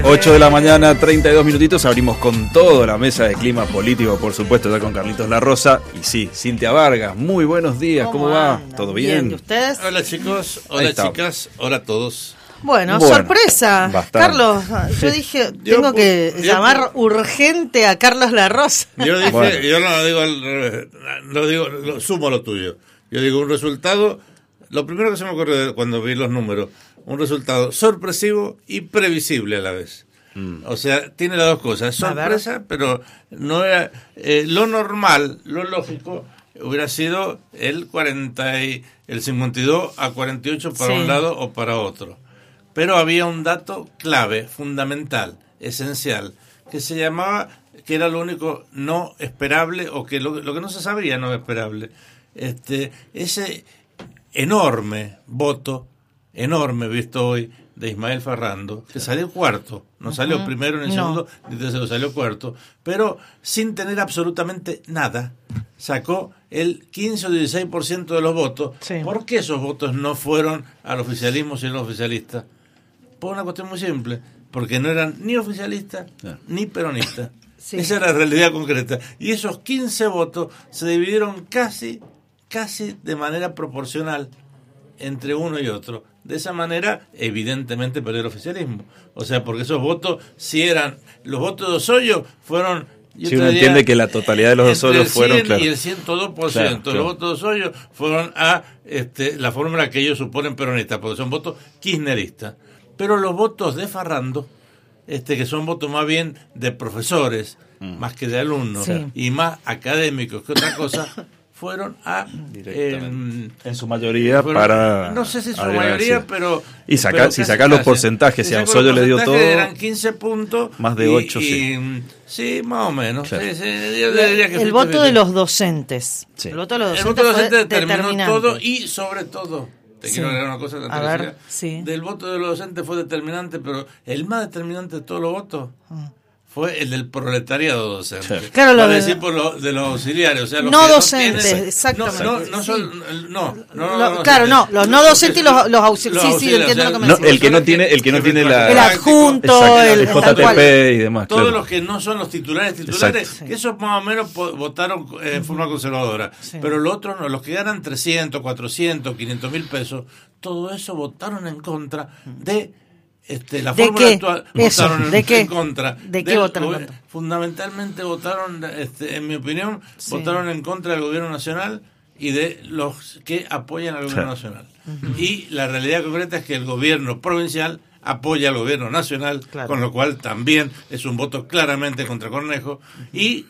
8 de la mañana, 32 minutitos, abrimos con todo la mesa de clima político, por supuesto, ya con Carlitos La Rosa. Y sí, Cintia Vargas, muy buenos días, ¿cómo va? Andan? ¿Todo bien? ¿Y ustedes? Hola chicos, hola chicas, hola a todos. Bueno, sorpresa. Bastante. Carlos, yo dije, tengo que llamar urgente a Carlos La Rosa. Yo dije, Bueno. yo no lo digo al revés, lo sumo a lo tuyo. Yo digo un resultado, lo primero que se me ocurrió cuando vi los números, un resultado sorpresivo y previsible a la vez. O sea, tiene las dos cosas, sorpresa, pero no era lo normal, lo lógico hubiera sido el 52 a 48 para un lado o para otro. Pero había un dato clave, fundamental, esencial, que se llamaba, que era lo único no esperable, o que lo que no se sabía no esperable. Ese enorme voto, enorme visto hoy, de Ismael Ferrando, que salió cuarto, no salió primero ni segundo, ni tercero, salió cuarto, pero sin tener absolutamente nada, sacó el 15 o 16% de los votos. Sí. ¿Por qué esos votos no fueron al oficialismo sino al oficialista? Por una cuestión muy simple, porque no eran ni oficialistas ni peronistas. Sí. Esa era la realidad concreta. Y esos 15 votos se dividieron casi de manera proporcional entre uno y otro. De esa manera, evidentemente, perdió el oficialismo. O sea, porque esos votos, si eran los votos de Osorio, fueron... Si uno entiende que la totalidad de los Osorios fueron... Claro. Y el 102%. Claro. Los votos de Osorio fueron a la fórmula que ellos suponen peronista, porque son votos kirchneristas. Pero los votos de Ferrando, que son votos más bien de profesores, más que de alumnos, y más académicos que otra cosa, fueron a... en su mayoría fueron, para... no sé si su mayoría, pero... Y si sacás los porcentajes, si a Osorio le dio todo... Eran 15 puntos. Más de 8, sí. Sí, más o menos. Claro. Sí, yo diría que El voto de los docentes. Sí. El voto de los el voto de los docentes docentes fue determinó determinante. todo y sobre todo... quiero agregar una cosa de la A ver, tercera. sí. Del voto de los docentes fue determinante, pero el más determinante de todos los votos fue el del proletariado docente. Sí. Claro, Vale decir por de los auxiliares, o sea, los no que docentes, tienen, exactamente. Los no docentes y los auxiliares. Sí, entiendo lo que me No, decís. el que no tiene la... El adjunto, Exacto, el JTP tal cual. y demás. todos claro. los que no son los titulares, Exacto. que esos más o menos votaron en forma conservadora. Sí. Pero los otros no, los que ganan 300, 400, 500 mil pesos, todo eso votaron en contra de la ¿De fórmula qué? actual. Eso, Votaron ¿de qué? en contra. ¿De qué votaron en contra? Fundamentalmente votaron, en mi opinión, Sí. votaron en contra del gobierno nacional y de los que apoyan al gobierno nacional. Y la realidad concreta es que el gobierno provincial apoya al gobierno nacional, Claro. con lo cual también es un voto claramente contra Cornejo. Y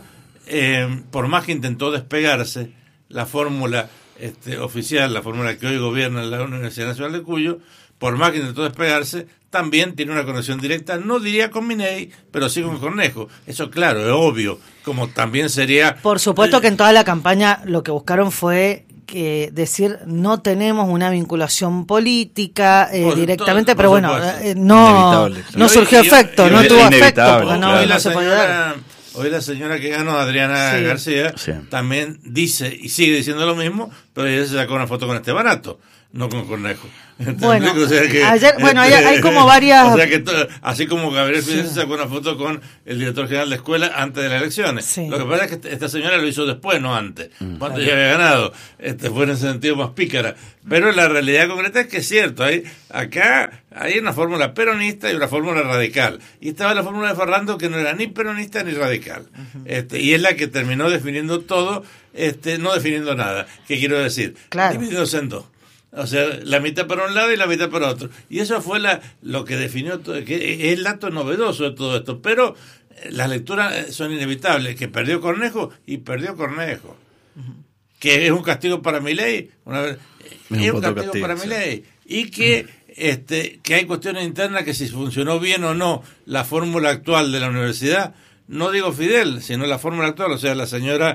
por más que intentó despegarse la fórmula oficial, la fórmula que hoy gobierna la Universidad Nacional de Cuyo, por más que intentó despegarse, también tiene una conexión directa, no diría con Miney, pero sí con Cornejo. Eso, claro, es obvio, como también sería... Por supuesto que en toda la campaña lo que buscaron fue decir no tenemos una vinculación política directamente, pero bueno, no surgió efecto, no tuvo efecto, porque no se podía dar. Hoy la señora que ganó, Adriana García, también dice y sigue diciendo lo mismo, pero ella se sacó una foto con este barato, no con Cornejo. Bueno, o sea que, ayer, hay como varias... O sea que así como Gabriel Fidel se sacó una foto con el director general de escuela antes de las elecciones. Sí. Lo que pasa es que esta señora lo hizo después, no antes, cuando ya había ganado. Fue en ese sentido más pícara. Pero la realidad concreta es que es cierto, acá hay una fórmula peronista y una fórmula radical. Y estaba la fórmula de Ferrando que no era ni peronista ni radical. Y es la que terminó definiendo todo, no definiendo nada. ¿Qué quiero decir? Claro. Divididos en dos. O sea, la mitad para un lado y la mitad para otro. Y eso fue lo que definió todo, que es el dato novedoso de todo esto. Pero las lecturas son inevitables, que perdió Cornejo y perdió Cornejo. Que es un castigo para Milei, es un castigo para Milei. Y que hay cuestiones internas que si funcionó bien o no la fórmula actual de la universidad, no digo Fidel, sino la fórmula actual, o sea, la señora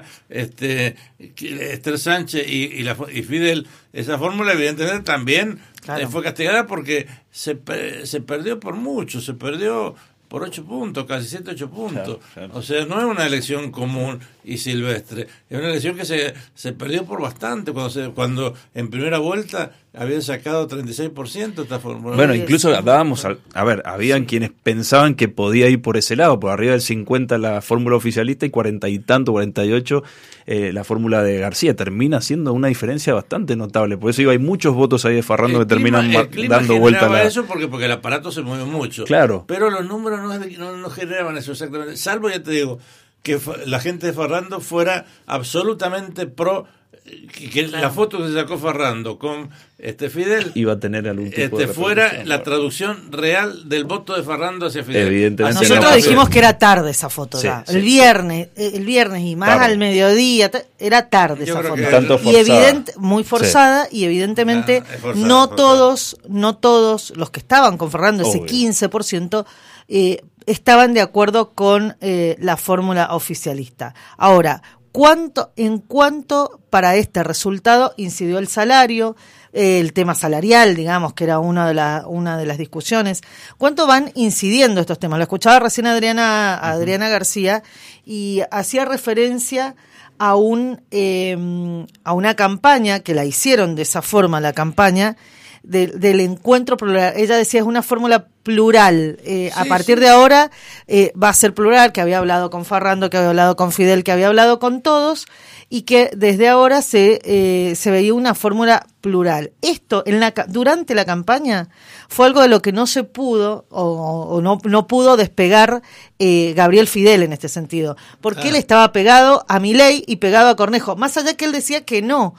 Esther Sánchez y Fidel, esa fórmula evidentemente también fue castigada porque se perdió por mucho, se perdió por 8 puntos, casi 7, 8 puntos. Claro. O sea, no es una elección común y silvestre, es una elección que se perdió por bastante cuando en primera vuelta habían sacado 36% esta fórmula. Bueno, incluso dábamos, habían quienes pensaban que podía ir por ese lado, por arriba del 50 la fórmula oficialista y 40 y tanto, 48 la fórmula de García. Termina siendo una diferencia bastante notable, por eso hay muchos votos ahí de Farrando que terminan dando vuelta a eso porque el aparato se mueve mucho. Claro. Pero los números no generaban eso exactamente, salvo, ya te digo, que la gente de Farrando fuera absolutamente pro, que la foto que se sacó Farrando con Fidel iba a tener algún tipo de fuera la traducción real del voto de Farrando hacia Fidel. Evidentemente. Nosotros dijimos que era tarde esa foto, sí, el viernes y más tarde. Al mediodía, era tarde esa foto. Y muy forzada, sí. Y evidentemente no todos los que estaban con Farrando, ese 15%, estaban de acuerdo con la fórmula oficialista. Ahora, en cuanto para este resultado incidió el salario, el tema salarial, digamos, que era una de las discusiones. ¿Cuánto van incidiendo estos temas? Lo escuchaba recién Adriana García y hacía referencia a una campaña que la hicieron de esa forma, la campaña del encuentro plural. Ella decía, es una fórmula plural. A partir de ahora va a ser plural, que había hablado con Farrando, que había hablado con Fidel, que había hablado con todos, y que desde ahora se veía una fórmula plural. Esto, durante la campaña, fue algo de lo que no se pudo, o no pudo despegar Gabriel Fidel en este sentido, porque él estaba pegado a Milei y pegado a Cornejo, más allá que él decía que no.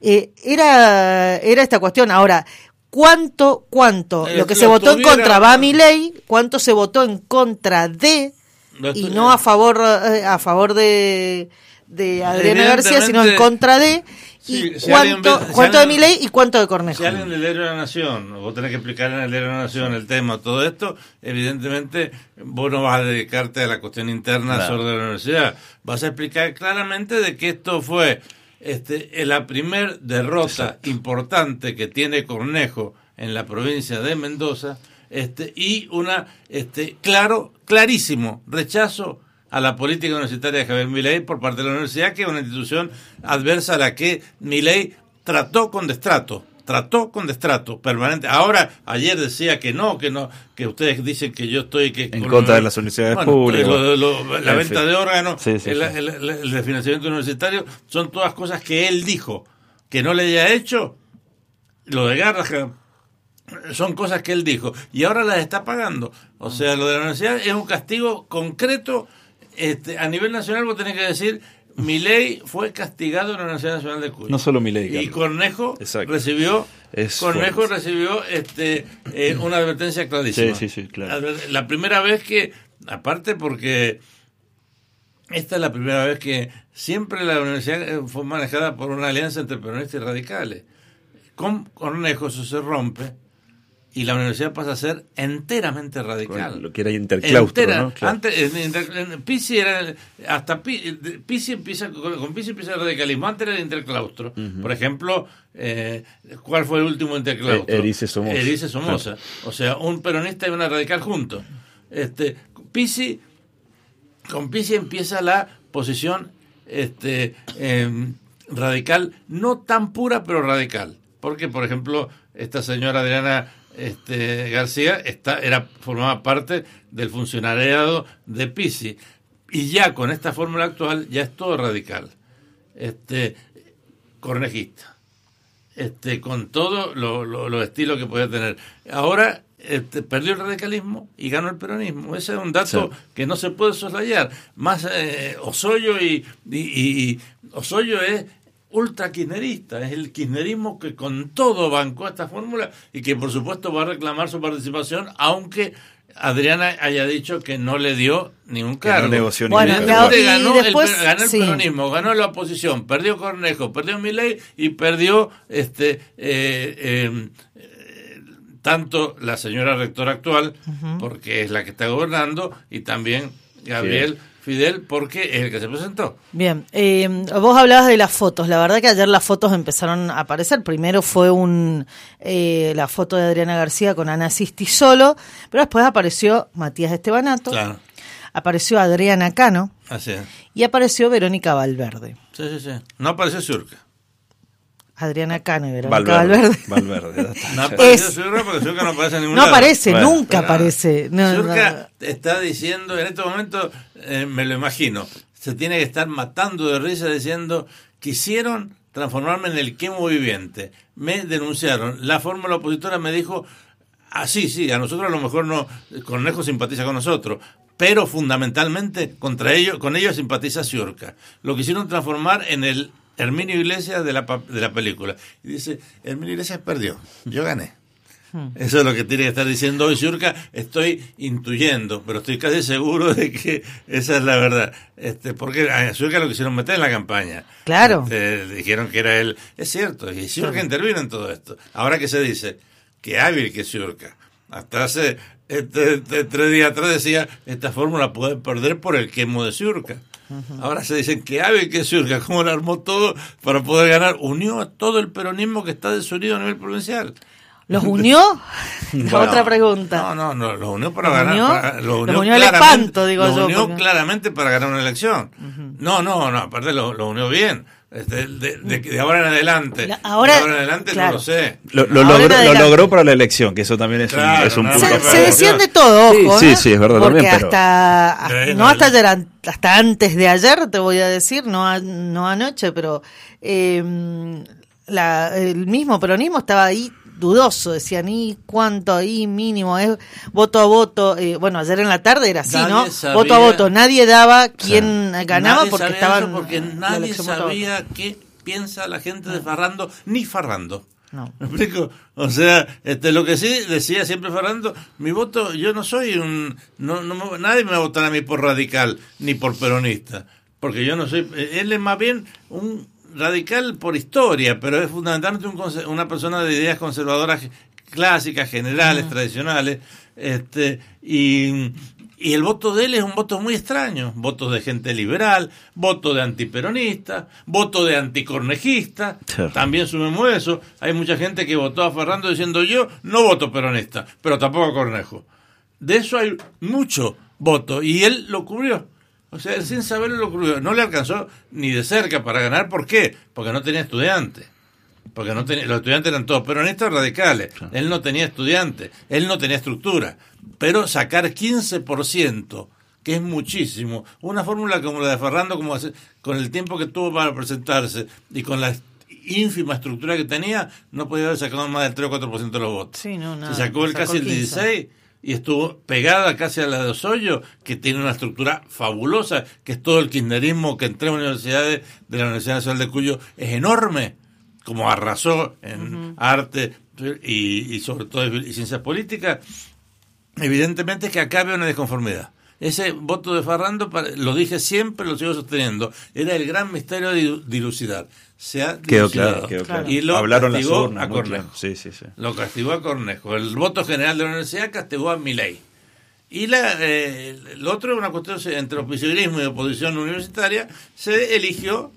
Era esta cuestión. Ahora, ¿cuánto lo que se votó en contra va a Milei? ¿Cuánto se votó en contra de y no a favor de Adriana García, sino en contra de? ¿Y cuánto de Milei y cuánto de Cornejo? Si alguien del Diario de la Nación, vos tenés que explicar en el Diario de la Nación el tema, todo esto, evidentemente vos no vas a dedicarte a la cuestión interna sobre la universidad, vas a explicar claramente de que esto fue la primer derrota importante que tiene Cornejo en la provincia de Mendoza, y una clarísimo rechazo a la política universitaria de Javier Milei por parte de la universidad, que es una institución adversa a la que Milei trató con destrato permanente. Ahora, ayer decía que ustedes dicen que yo estoy en contra de las universidades públicas. La venta de órganos, el financiamiento universitario, son todas cosas que él dijo que no le haya hecho. Lo de Garrahan son cosas que él dijo y ahora las está pagando. O sea, lo de la universidad es un castigo concreto. A nivel nacional vos tenés que decir, Milei fue castigado en la Universidad Nacional de Cuyo. No solo Milei. Y Cornejo recibió una advertencia clarísima. Sí, claro. La primera vez que, aparte porque esta es la primera vez que siempre la universidad fue manejada por una alianza entre peronistas y radicales. Con Cornejo eso se rompe y la universidad pasa a ser enteramente radical. Lo que era interclaustro, ¿no? Claro. Antes, Pizzi era hasta Pizzi empieza el radicalismo. Antes era el interclaustro. Uh-huh. Por ejemplo, ¿cuál fue el último interclaustro? Erice Somoza. Claro. O sea, un peronista y una radical juntos. Con Pizzi empieza la posición radical, no tan pura, pero radical. Porque, por ejemplo, esta señora Adriana García formaba parte del funcionariado de Pizzi, y ya con esta fórmula actual ya es todo radical, cornejista, con todo los estilos que podía tener. Ahora perdió el radicalismo y ganó el peronismo. Ese es un dato que no se puede soslayar. Más Osoyo y Osoyo es ultra kirchnerista, es el kirchnerismo que con todo bancó esta fórmula y que por supuesto va a reclamar su participación, aunque Adriana haya dicho que no le dio ningún cargo. No negoció ganó el peronismo, ganó la oposición, perdió Cornejo, perdió Milei y perdió tanto la señora rectora actual, uh-huh, porque es la que está gobernando, y también Gabriel Fidel, porque es el que se presentó. Bien, vos hablabas de las fotos. La verdad que ayer las fotos empezaron a aparecer. Primero fue la foto de Adriana García con Ana Sisti solo, pero después apareció Matías Estebanato, claro, apareció Adriana Cano, así es, y apareció Verónica Valverde. Sí. No apareció Surca. Adriana Cano y Verónica Valverde. No aparece Ciurca porque Ciurca no aparece en ningún lado. No aparece, nunca aparece. Ciurca está diciendo, en este momento, me lo imagino, se tiene que estar matando de risa diciendo, quisieron transformarme en el quemo viviente. Me denunciaron. La fórmula opositora me dijo, sí, a nosotros a lo mejor no, Cornejo simpatiza con nosotros, pero fundamentalmente con ellos simpatiza Ciurca. Lo quisieron transformar en el Herminio Iglesias de la película. Y dice, Herminio Iglesias perdió, yo gané. Eso es lo que tiene que estar diciendo hoy Ciurca. Estoy intuyendo, pero estoy casi seguro de que esa es la verdad. Porque a Ciurca lo quisieron meter en la campaña. Claro. Dijeron que era él. Es cierto, y Ciurca intervino en todo esto. Ahora que se dice, qué hábil que es Ciurca. Hasta hace 3 días atrás decía, esta fórmula puede perder por el quemo de Ciurca. Ahora se dicen que hábil que Ciurca, cómo lo armó todo para poder ganar. Unió a todo el peronismo que está desunido a nivel provincial. ¿Los unió? Otra pregunta. No, los unió para ganar. Los unió al espanto, digo yo. Los unió claramente para ganar una elección. No, aparte lo unió bien. De ahora en adelante. Ahora en adelante claro. No lo sé. Lo logró para la elección, que eso también es un punto. Se desciende todo, ojo. Sí, es verdad porque también. hasta antes de ayer, te voy a decir, no anoche, pero el mismo peronismo estaba ahí dudoso, decían, ¿y cuánto ahí mínimo es voto a voto? Ayer en la tarde era así, ¿no? Voto a voto, nadie daba quién ganaba porque estaban... Porque nadie sabía qué piensa la gente de Ferrando, ni Ferrando. No. ¿Me explico? O sea, lo que sí decía siempre Ferrando, mi voto, yo no soy nadie me va a votar a mí por radical, ni por peronista, porque yo no soy, él es más bien un radical por historia, pero es fundamentalmente una persona de ideas conservadoras clásicas, generales, tradicionales, y el voto de él es un voto muy extraño, votos de gente liberal, voto de antiperonista, voto de anticornejista, también sumemos eso, hay mucha gente que votó a Ferrando diciendo yo no voto peronista, pero tampoco a Cornejo, de eso hay mucho voto, y él lo cubrió. O sea, sin saberlo lo cubrió. No le alcanzó ni de cerca para ganar. ¿Por qué? Porque no tenía estudiantes. Los estudiantes eran todos peronistas radicales. Claro. Él no tenía estudiantes. Él no tenía estructura. Pero sacar 15%, que es muchísimo, una fórmula como la de Ferrando, con el tiempo que tuvo para presentarse y con la ínfima estructura que tenía, no podía haber sacado más del 3 o 4% de los votos. Sí, no, nada. Se sacó casi el 16%. Y estuvo pegada casi a la de Osoyo, que tiene una estructura fabulosa, que es todo el kirchnerismo que en 3 universidades de la Universidad Nacional de Cuyo es enorme, como arrasó en arte y sobre todo y ciencias políticas. Evidentemente que acá veo una desconformidad. Ese voto de Ferrando, lo dije siempre, lo sigo sosteniendo, era el gran misterio de dilucidar. Se ha dilucidado. Quedó claro. Y lo hablaron castigó las urnas, a Cornejo. Claro. Sí. Lo castigó a Cornejo. El voto general de la universidad castigó a Milei. Y lo otro es una cuestión entre oficialismo y oposición universitaria, se eligió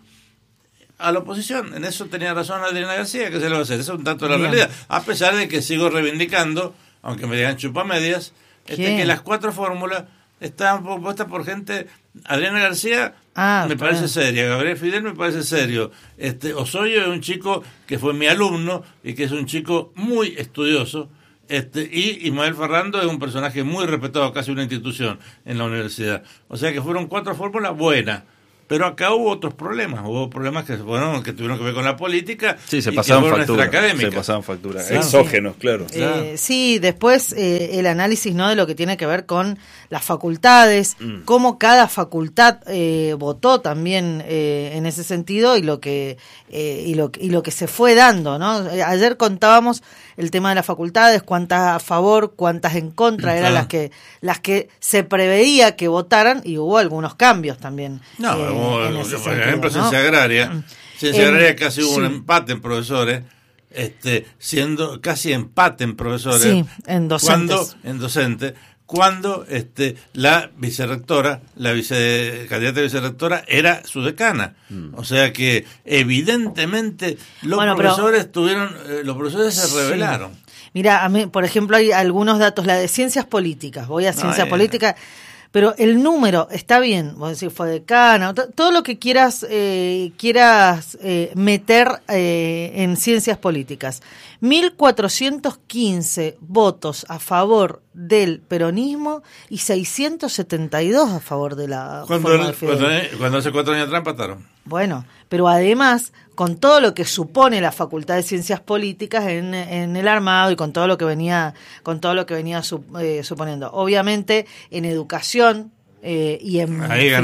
a la oposición. En eso tenía razón Adriana García, que se lo va a hacer. Eso es un tanto la realidad. A pesar de que sigo reivindicando, aunque me digan chupamedias, que las 4 fórmulas estaban propuestas por gente. Adriana García me parece seria, Gabriel Fidel me parece serio, Osoyo es un chico que fue mi alumno y que es un chico muy estudioso, y Ismael Ferrando es un personaje muy respetado, casi una institución en la universidad. O sea que fueron 4 fórmulas buenas. Pero acá hubo otros problemas, que tuvieron que ver con la política. Sí, se pasaban facturas, exógenos, claro. Sí, después el análisis, ¿no?, de lo que tiene que ver con las facultades, cómo cada facultad votó también en ese sentido y lo que se fue dando, ¿no? Ayer contábamos el tema de las facultades, cuántas a favor, cuántas en contra eran las que se preveía que votaran, y hubo algunos cambios también. Por ejemplo, Ciencia Agraria. Ciencia Agraria casi hubo un empate en profesores, siendo casi empate en profesores. Sí, en docentes. Cuando la vicerrectora, candidata a vicerrectora era su decana. O sea que evidentemente los profesores se rebelaron. Mira, a mí, por ejemplo, hay algunos datos, la de ciencias políticas, voy a ciencia política, pero el número está bien, vos decís fue decana, todo lo que quieras meter en ciencias políticas. 1.415 votos a favor del peronismo y 672 a favor de la forma de Fidel. Cuando hace 4 años atrás empataron. Bueno, pero además, con todo lo que supone la Facultad de Ciencias Políticas en el armado y con todo lo que venía suponiendo. Obviamente, en educación y en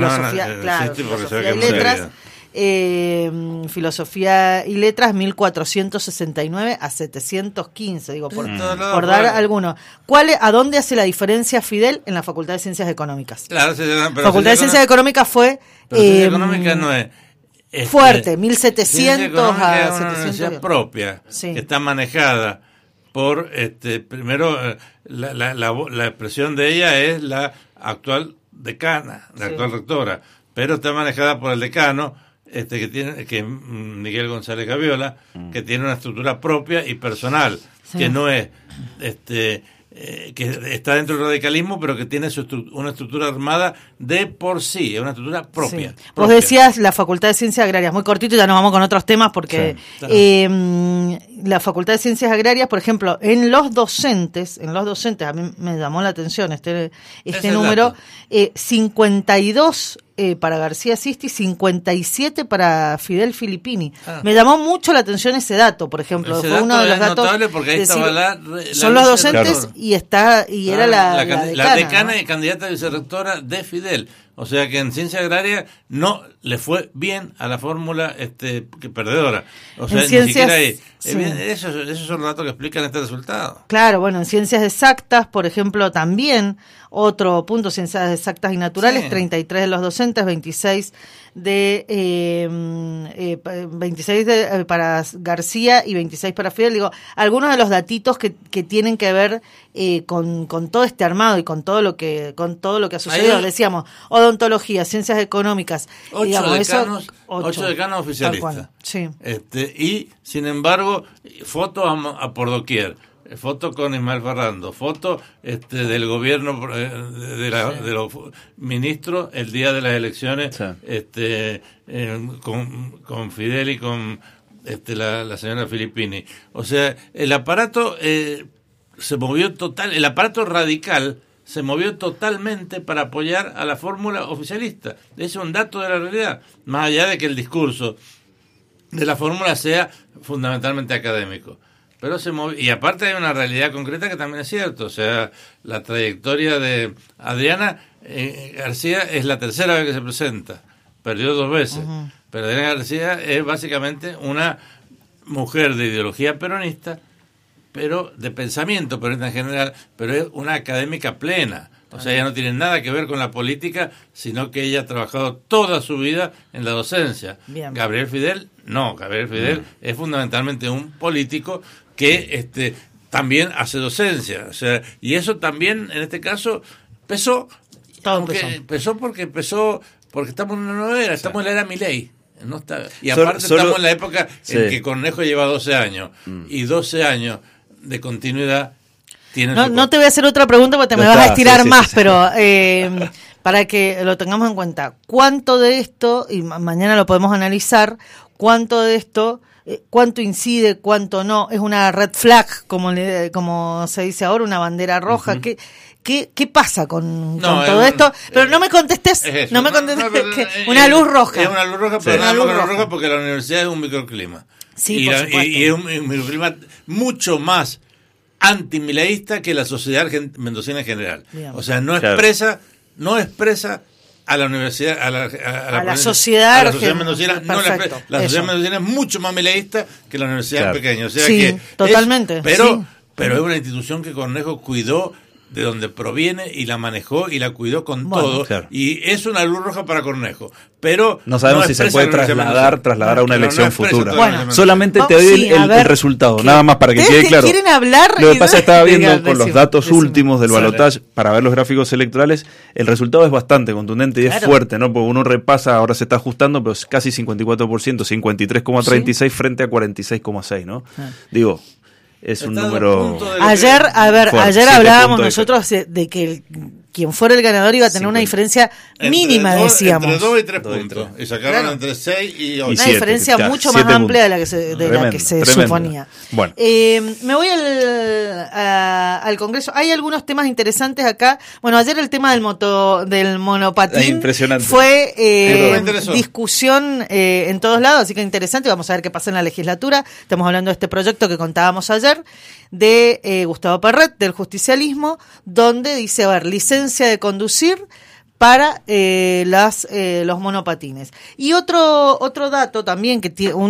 filosofía y letras, 1.469 a 715, digo, por dar alguno. ¿A dónde hace la diferencia Fidel? En la Facultad de Ciencias Económicas. Claro, Facultad de Ciencias Económicas fue... Ciencias Económicas no es... fuerte, 1.700 a 700. Es una universidad propia, que está manejada por, primero, la expresión de ella es la actual decana, la actual rectora, pero está manejada por el decano, que Miguel González Gaviola, que tiene una estructura propia y personal, que no es, que está dentro del radicalismo, pero que tiene una estructura armada de por sí, es una estructura propia. Sí. Vos decías la Facultad de Ciencias Agrarias, muy cortito, ya nos vamos con otros temas, porque la Facultad de Ciencias Agrarias, por ejemplo, en los docentes, a mí me llamó la atención este número, 52 para García Sisti, 57 para Fidel Filippini. Me llamó mucho la atención ese dato, por ejemplo. Ese fue uno de los datos. Notable porque ahí estaba son los docentes y era la decana y candidata a vicerrectora de Fidel. O sea que en ciencia agraria no le fue bien a la fórmula perdedora. O sea, ni siquiera ahí. Esos son los datos que explican este resultado. Claro, bueno, en ciencias exactas, por ejemplo, también otro punto, ciencias exactas y naturales, 33 de los docentes, 26 para García y 26 para Fidel. Digo, algunos de los datitos que tienen que ver con todo este armado y con todo lo que ha sucedido. Decíamos, odontología, ciencias económicas. 8 decanos oficialistas. Sí. Y, sin embargo, fotos a por doquier. Foto con Ismael Ferrando, foto del gobierno de los ministros el día de las elecciones, con Fidel y con la señora Filippini. O sea, el aparato se movió el aparato radical se movió totalmente para apoyar a la fórmula oficialista. Ese es un dato de la realidad, más allá de que el discurso de la fórmula sea fundamentalmente académico. Pero y aparte hay una realidad concreta que también es cierto, o sea, la trayectoria de Adriana García es la tercera vez que se presenta, perdió 2 veces, pero Adriana García es básicamente una mujer de ideología peronista, pero de pensamiento peronista en general, pero es una académica plena. O sea, ella no tiene nada que ver con la política, sino que ella ha trabajado toda su vida en la docencia. Bien. Gabriel Fidel es fundamentalmente un político que también hace docencia. O sea, y eso también, en este caso, pesó. Pesó porque estamos en una nueva era, estamos en la era Milei. Y aparte estamos en la época en que Cornejo lleva 12 años, y 12 años de continuidad. No te voy a hacer otra pregunta porque me vas a estirar más, pero para que lo tengamos en cuenta, ¿cuánto de esto, y mañana lo podemos analizar, cuánto de esto, cuánto incide, cuánto no, es una red flag, como se dice ahora, una bandera roja? ¿Qué pasa con todo esto? Pero no me contestes, una luz roja. Es una luz roja, pero una luz roja porque la universidad es un microclima. Sí, por supuesto. Y es un microclima mucho más antimileísta que la sociedad mendocina en general. Bien. O sea, no expresa a la universidad, a la sociedad mendocina, la sociedad mendocina es mucho más mileísta que la universidad pequeña. O sea totalmente. Pero es una institución que Cornejo cuidó de donde proviene y la manejó y la cuidó con todo. Claro. Y es una luz roja para Cornejo. Pero no sabemos si se puede trasladar a una elección futura. Bueno, solamente te doy el resultado, nada más para que quede claro. ¿Quieren hablar? Lo que pasa es que estaba viendo con los datos últimos del balotaje para ver los gráficos electorales, el resultado es bastante contundente y es fuerte, ¿no? Porque uno repasa, ahora se está ajustando, pero es casi 54%, 53,36 frente a 46,6, ¿no? Digo, es un número. Ayer hablábamos nosotros de que quien fuera el ganador iba a tener una diferencia mínima, decíamos. Entre 2 y 3 puntos. Y sacaron entre 6 y 8. Una diferencia mucho más amplia de la que se suponía. Bueno. Me voy al Congreso. Hay algunos temas interesantes acá. Bueno, ayer el tema del monopatín impresionante. Fue discusión en todos lados, así que interesante. Vamos a ver qué pasa en la legislatura. Estamos hablando de este proyecto que contábamos ayer de Gustavo Perret, del justicialismo, donde dice, a ver, licencia de conducir para los monopatines. Y otro dato también que tiene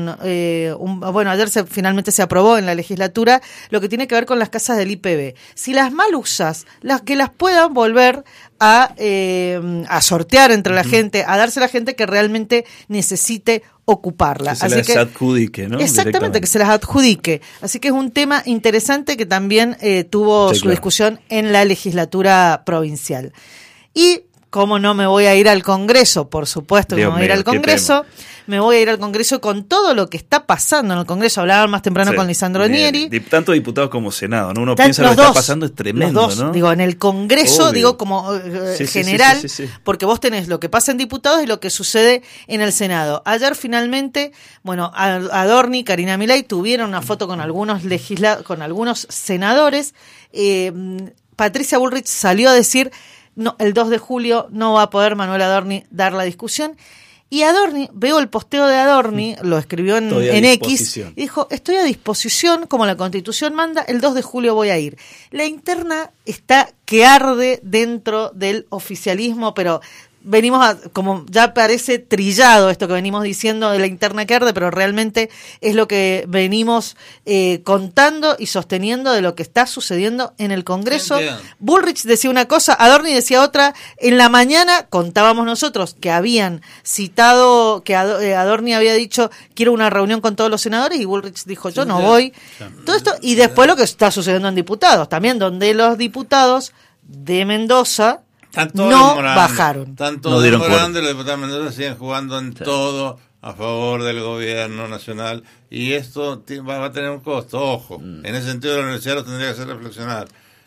bueno, ayer finalmente se aprobó en la legislatura lo que tiene que ver con las casas del IPB. Si las mal usas, que las puedan volver a sortear entre la gente, a darse a la gente que realmente necesite ocuparla. Que se las adjudique, ¿no? Exactamente, que se las adjudique. Así que es un tema interesante que también tuvo su discusión en la legislatura provincial. Y como no me voy a ir al Congreso, por supuesto que me voy a ir al Congreso, me voy a ir al Congreso con todo lo que está pasando en el Congreso. Hablaban más temprano con Lisandro Nieri. Tanto diputados como Senado, ¿no? Uno piensa lo que está pasando es tremendo, los dos, ¿no? Digo, en el Congreso, digo como general, porque vos tenés lo que pasa en diputados y lo que sucede en el Senado. Ayer finalmente, bueno, Adorni, Karina Milei tuvieron una foto con algunos con algunos senadores. Patricia Bullrich salió a decir, no, el 2 de julio no va a poder Manuel Adorni dar la discusión. Y Adorni, veo el posteo de Adorni, lo escribió en X, y dijo, estoy a disposición, como la Constitución manda, el 2 de julio voy a ir. La interna está que arde dentro del oficialismo, pero venimos como ya parece trillado esto que venimos diciendo de la interna que arde, pero realmente es lo que venimos contando y sosteniendo de lo que está sucediendo en el Congreso. Entiendo. Bullrich decía una cosa, Adorni decía otra. En la mañana contábamos nosotros que habían citado, que Adorni había dicho quiero una reunión con todos los senadores y Bullrich dijo yo no voy. Todo esto y después lo que está sucediendo en diputados, también donde los diputados de Mendoza bajaron. Tanto de Morán y los diputados de Mendoza siguen jugando en todo a favor del gobierno nacional y esto va a tener un costo, ojo. En ese sentido la universidad lo tendría que hacer reflexionar.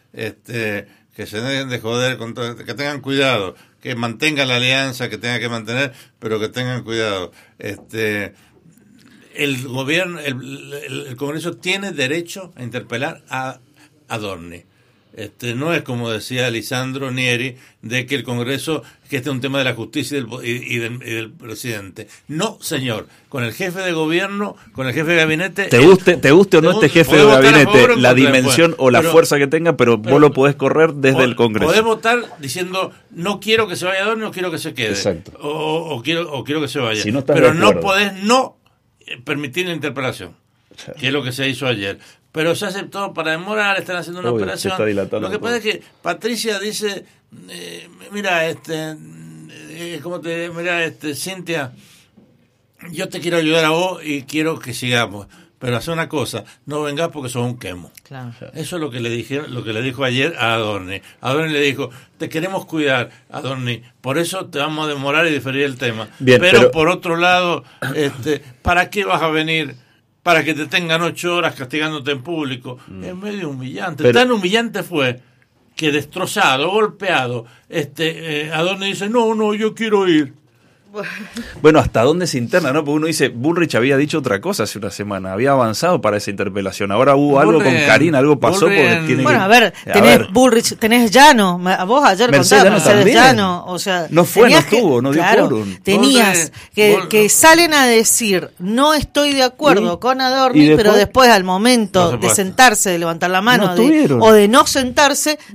Que se dejen de joder, que tengan cuidado, que mantengan la alianza que tenga que mantener, pero que tengan cuidado. El gobierno, el Congreso tiene derecho a interpelar a Adorni. No es como decía Lisandro Nieri de que el Congreso, que este es un tema de la justicia y del presidente. No, señor, con el jefe de gobierno, con el jefe de gabinete. Te guste o no este jefe de gabinete, la dimensión o la fuerza que tenga, pero vos lo podés correr desde el Congreso. Podés votar diciendo no quiero que se vaya a dar, no quiero que se quede. Exacto. O quiero que se vaya. Si no pero no podés permitir la interpelación, que es lo que se hizo ayer. Pero se aceptó para demorar, están haciendo una operación. Lo que pasa es que Patricia dice, Cintia, yo te quiero ayudar a vos y quiero que sigamos. Pero hace una cosa, no vengas porque sos un quemo. Claro. Eso es lo que le dijo ayer a Adorni. Adorni le dijo, te queremos cuidar, Adorni, por eso te vamos a demorar y diferir el tema. Bien, pero por otro lado, ¿para qué vas a venir? Para que te tengan 8 horas castigándote en público. Es medio humillante. Tan humillante fue que destrozado, golpeado, Adorni dice, no, yo quiero ir. Bueno, ¿hasta dónde se interna, no? Porque uno dice, Bullrich había dicho otra cosa hace una semana, había avanzado para esa interpelación. Ahora hubo algo con Karina, algo pasó porque tiene a ver, tenés Bullrich, tenés Llano, vos ayer contabas Mercedes Llano, o sea, no estuvo, no dio quórum. Tenías que salen a decir, no estoy de acuerdo con Adorni, pero después al momento de sentarse, de levantar la mano o de no sentarse,